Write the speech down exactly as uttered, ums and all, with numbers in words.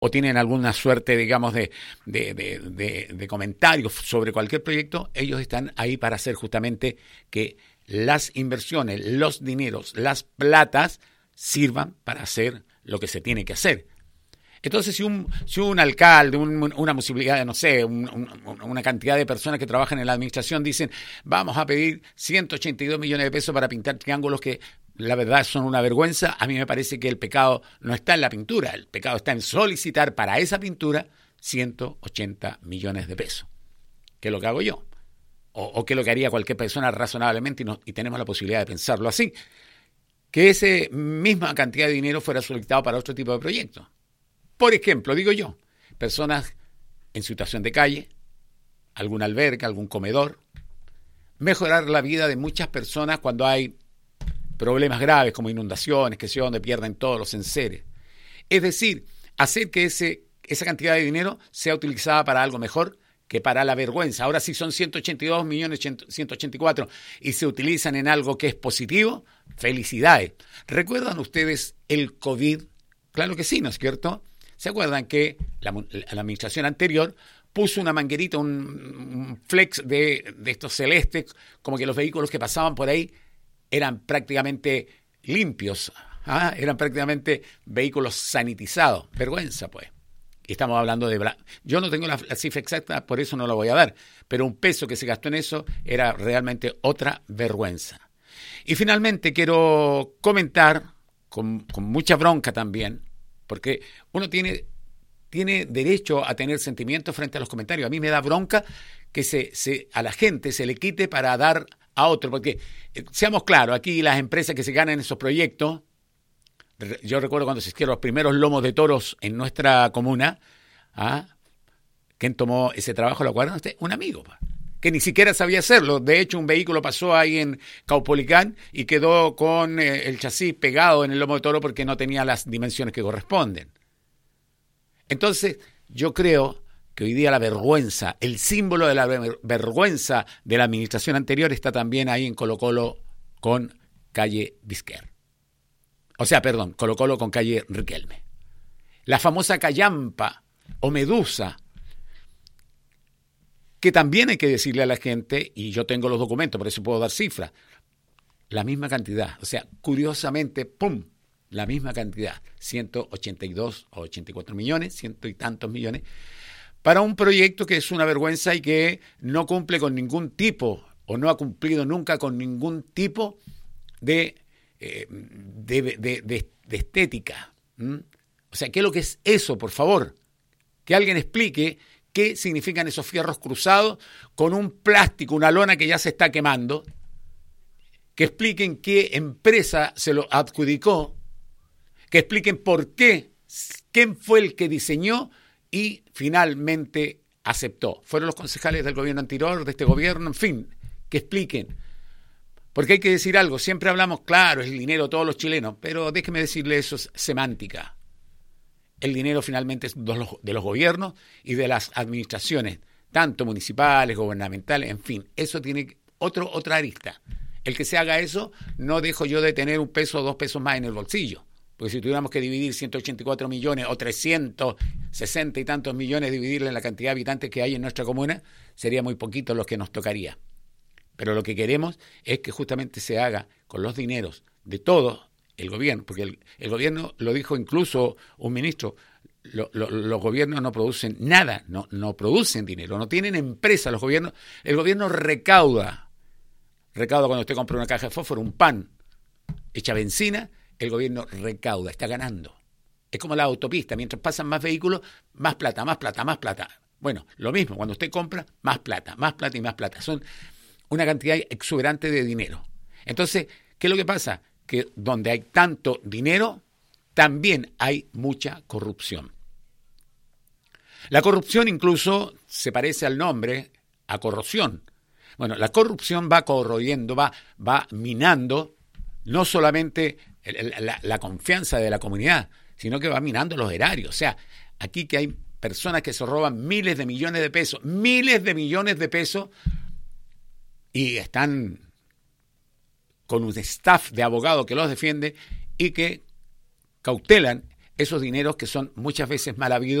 o tienen alguna suerte, digamos, de, de, de, de, de comentarios sobre cualquier proyecto, ellos están ahí para hacer justamente que las inversiones, los dineros, las platas sirvan para hacer lo que se tiene que hacer. Entonces, si un, si un alcalde, un, una posibilidad, no sé, un, un, una cantidad de personas que trabajan en la administración dicen, vamos a pedir ciento ochenta y dos millones de pesos para pintar triángulos que la verdad son una vergüenza, a mí me parece que el pecado no está en la pintura, el pecado está en solicitar para esa pintura ciento ochenta millones de pesos, que es lo que hago yo, o, o que es lo que haría cualquier persona razonablemente, y, no, y tenemos la posibilidad de pensarlo así, que esa misma cantidad de dinero fuera solicitado para otro tipo de proyectos. Por ejemplo, digo yo, personas en situación de calle, algún albergue, algún comedor, mejorar la vida de muchas personas cuando hay problemas graves como inundaciones, que sea donde pierden todos los enseres. Es decir, hacer que ese, esa cantidad de dinero sea utilizada para algo mejor que para la vergüenza. Ahora sí son ciento ochenta y dos millones ciento ochenta y cuatro y se utilizan en algo que es positivo, felicidades. ¿Recuerdan ustedes el COVID? Claro que sí, ¿no es cierto? ¿Se acuerdan que la, la administración anterior puso una manguerita, un, un flex de, de estos celestes, como que los vehículos que pasaban por ahí eran prácticamente limpios, ¿ah? Eran prácticamente vehículos sanitizados? Vergüenza, pues. Y estamos hablando de... Yo no tengo la, la cifra exacta, por eso no la voy a dar, pero un peso que se gastó en eso era realmente otra vergüenza. Y finalmente quiero comentar, con, con mucha bronca también, porque uno tiene, tiene derecho a tener sentimientos frente a los comentarios. A mí me da bronca que se, se, a la gente se le quite para dar a otro, porque eh, seamos claros, aquí las empresas que se ganan esos proyectos, yo recuerdo cuando se hicieron los primeros lomos de toros en nuestra comuna, ¿ah? ¿Quién tomó ese trabajo? ¿Lo acuerdan ustedes? Un amigo, pa, que ni siquiera sabía hacerlo. De hecho, un vehículo pasó ahí en Caupolicán y quedó con eh, el chasis pegado en el lomo de toro porque no tenía las dimensiones que corresponden. Entonces, yo creo que hoy día la vergüenza, el símbolo de la ver- vergüenza de la administración anterior está también ahí en Colo Colo con calle Vizquer. O sea, perdón, Colo Colo con calle Riquelme. La famosa callampa o medusa, que también hay que decirle a la gente, y yo tengo los documentos, por eso puedo dar cifras, la misma cantidad. O sea, curiosamente, ¡pum!, la misma cantidad, ciento ochenta y dos o ochenta y cuatro millones, ciento y tantos millones, para un proyecto que es una vergüenza y que no cumple con ningún tipo, o no ha cumplido nunca con ningún tipo de, eh, de, de, de, de estética. ¿Mm? O sea, ¿qué es lo que es eso, por favor? Que alguien explique qué significan esos fierros cruzados con un plástico, una lona que ya se está quemando, que expliquen qué empresa se lo adjudicó, que expliquen por qué, quién fue el que diseñó y finalmente aceptó. Fueron los concejales del gobierno anterior, de este gobierno, en fin, que expliquen. Porque hay que decir algo, siempre hablamos, claro, es el dinero de todos los chilenos, pero déjeme decirle, eso es semántica. El dinero finalmente es de los, de los gobiernos y de las administraciones, tanto municipales, gubernamentales, en fin, eso tiene otro, otra arista. El que se haga eso, no dejo yo de tener un peso o dos pesos más en el bolsillo. Porque si tuviéramos que dividir ciento ochenta y cuatro millones o trescientos sesenta y tantos millones, dividirle en la cantidad de habitantes que hay en nuestra comuna, sería muy poquito lo que nos tocaría. Pero lo que queremos es que justamente se haga con los dineros de todos el gobierno, porque el, el gobierno, lo dijo incluso un ministro, lo, lo, los gobiernos no producen nada, no, no producen dinero, no tienen empresa los gobiernos. El gobierno recauda, recauda cuando usted compra una caja de fósforo, un pan, echa benzina, el gobierno recauda, está ganando. Es como la autopista, mientras pasan más vehículos, más plata, más plata, más plata. Bueno, lo mismo, cuando usted compra, más plata, más plata y más plata. Son una cantidad exuberante de dinero. Entonces, ¿qué es lo que pasa? Que donde hay tanto dinero, también hay mucha corrupción. La corrupción incluso se parece al nombre, a corrosión. Bueno, la corrupción va corroyendo, va, va minando no solamente la, la, la confianza de la comunidad, sino que va minando los erarios. O sea, aquí que hay personas que se roban miles de millones de pesos, miles de millones de pesos, y están con un staff de abogados que los defiende y que cautelan esos dineros que son muchas veces mal habidos